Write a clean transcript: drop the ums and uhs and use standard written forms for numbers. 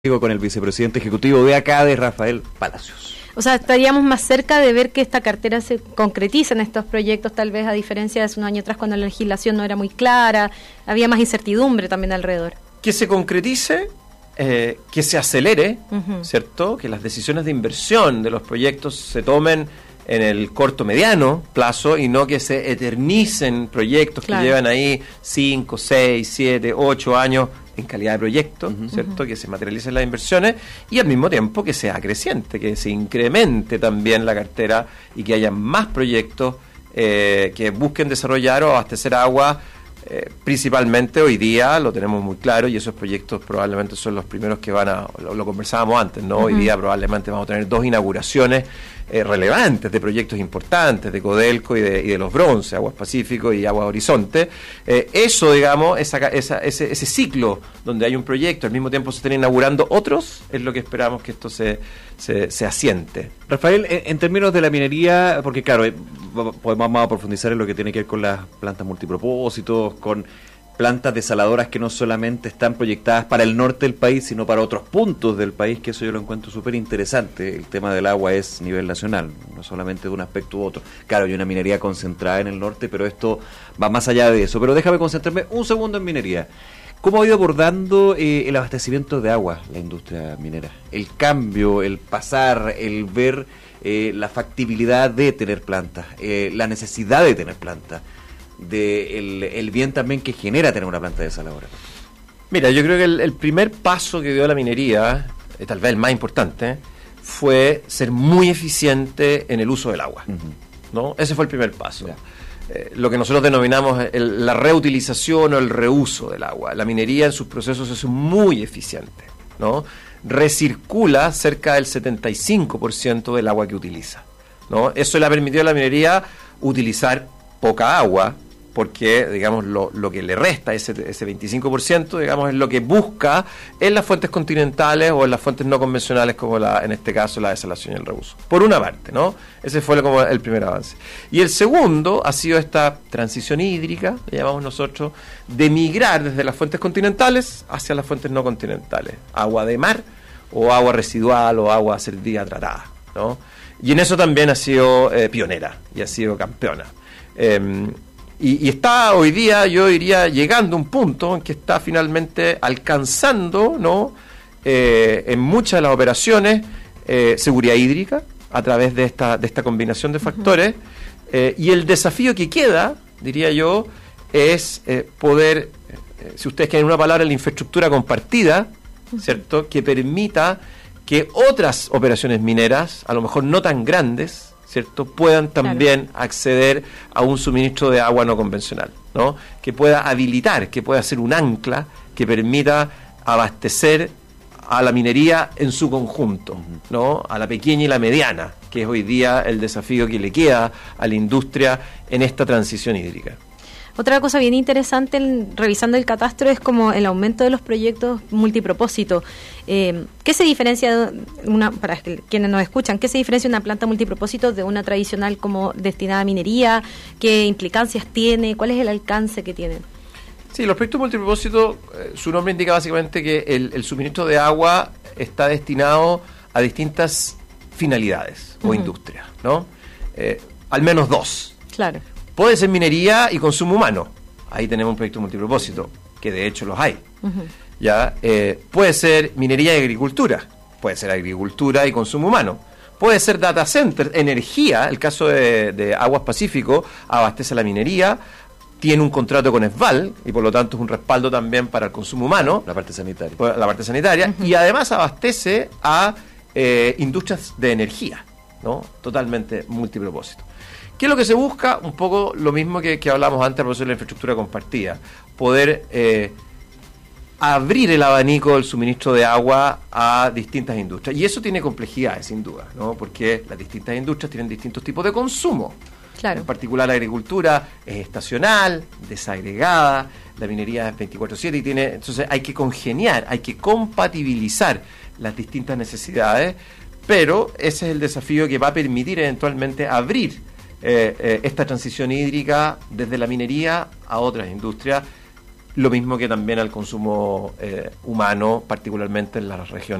Con el vicepresidente ejecutivo de ACADE, Rafael Palacios. O sea, estaríamos más cerca de ver que esta cartera se concretiza en estos proyectos, tal vez a diferencia de hace un año atrás cuando la legislación no era muy clara, había más incertidumbre también alrededor. Que se concretice, que se acelere, ¿cierto? Que las decisiones de inversión de los proyectos se tomen en el corto mediano plazo y no que se eternicen proyectos que llevan ahí 5, 6, 7, 8 años en calidad de proyecto, ¿cierto? Que se materialicen las inversiones y al mismo tiempo que sea creciente, que se incremente también la cartera y que haya más proyectos que busquen desarrollar o abastecer agua. Principalmente hoy día lo tenemos muy claro y esos proyectos probablemente son los primeros que van a, lo conversábamos antes, ¿no? Hoy día probablemente vamos a tener 2 inauguraciones relevantes de proyectos importantes de Codelco y de los Bronce, Aguas Pacífico y Aguas Horizonte. Eso, digamos, ese ciclo donde hay un proyecto, al mismo tiempo se estén inaugurando otros, es lo que esperamos que esto se asiente. Rafael, en términos de la minería, porque claro, podemos profundizar en lo que tiene que ver con las plantas multipropósitos, con plantas desaladoras que no solamente están proyectadas para el norte del país, sino para otros puntos del país, que eso yo lo encuentro súper interesante. El tema del agua es a nivel nacional, no solamente de un aspecto u otro. Claro, hay una minería concentrada en el norte, pero esto va más allá de eso. Pero déjame concentrarme un segundo en minería. ¿Cómo ha ido abordando el abastecimiento de agua la industria minera? El cambio, el pasar, el ver la factibilidad de tener plantas, la necesidad de tener plantas, el bien también que genera tener una planta desaladora. Mira, yo creo que el primer paso que dio la minería, tal vez el más importante, fue ser muy eficiente en el uso del agua, ¿no? Ese fue el primer paso. Lo que nosotros denominamos la reutilización o el reuso del agua. La minería en sus procesos es muy eficiente, ¿no? Recircula cerca del 75% del agua que utiliza, ¿no? Eso le ha permitido a la minería utilizar poca agua, porque, digamos, lo que le resta, ese 25%, digamos, es lo que busca en las fuentes continentales o en las fuentes no convencionales, como en este caso la desalación y el reuso. Por una parte, ¿no? Ese fue como el primer avance. Y el segundo ha sido esta transición hídrica, le llamamos nosotros, de migrar desde las fuentes continentales hacia las fuentes no continentales. Agua de mar, o agua residual, o agua servida tratada, ¿no? Y en eso también ha sido pionera, y ha sido campeona. Y está hoy día, yo diría, llegando a un punto en que está finalmente alcanzando, ¿no? En muchas de las operaciones, seguridad hídrica a través de esta combinación de factores. Y el desafío que queda, diría yo, es poder, si ustedes quieren una palabra, la infraestructura compartida, ¿cierto? Que permita que otras operaciones mineras, a lo mejor no tan grandes, ¿cierto?, puedan también acceder a un suministro de agua no convencional, ¿no? Que pueda habilitar, que pueda ser un ancla que permita abastecer a la minería en su conjunto, ¿no? A la pequeña y la mediana, que es hoy día el desafío que le queda a la industria en esta transición hídrica. Otra cosa bien interesante revisando el catastro es como el aumento de los proyectos multipropósito. ¿Qué se diferencia para quienes nos escuchan, qué se diferencia una planta multipropósito de una tradicional como destinada a minería? ¿Qué implicancias tiene? ¿Cuál es el alcance que tienen? Sí, los proyectos multipropósito, su nombre indica básicamente que el suministro de agua está destinado a distintas finalidades o industrias, ¿no? Al menos 2. Claro. Puede ser minería y consumo humano. Ahí tenemos un proyecto multipropósito, que de hecho los hay. ¿Ya? Puede ser minería y agricultura. Puede ser agricultura y consumo humano. Puede ser data center, energía. El caso de Aguas Pacífico abastece la minería, tiene un contrato con ESVAL y por lo tanto es un respaldo también para el consumo humano. La parte sanitaria. La parte sanitaria. Y además abastece a industrias de energía, ¿no? Totalmente multipropósito. ¿Qué es lo que se busca? Un poco lo mismo que hablamos antes de la infraestructura compartida. Poder abrir el abanico del suministro de agua a distintas industrias. Y eso tiene complejidades, sin duda, ¿no? Porque las distintas industrias tienen distintos tipos de consumo. Claro. En particular la agricultura es estacional, desagregada, la minería es 24/7 y entonces hay que congeniar, hay que compatibilizar las distintas necesidades, pero ese es el desafío que va a permitir eventualmente abrir esta transición hídrica desde la minería a otras industrias lo mismo que también al consumo humano, particularmente en las regiones